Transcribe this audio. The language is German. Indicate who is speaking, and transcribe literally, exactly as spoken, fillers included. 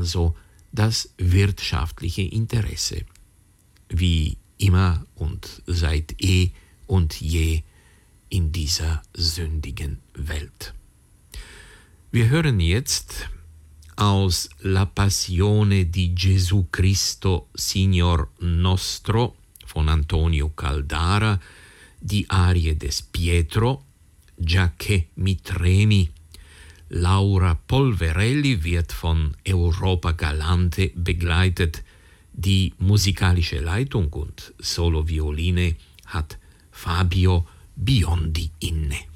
Speaker 1: also das wirtschaftliche Interesse, wie immer und seit eh und je in dieser sündigen Welt. Wir hören jetzt aus La Passione di Gesù Cristo Signor Nostro von Antonio Caldara die Arie des Pietro, Giacché mi tremi. Laura Polverelli wird von Europa Galante begleitet. Die musikalische Leitung und Solovioline hat Fabio Biondi inne.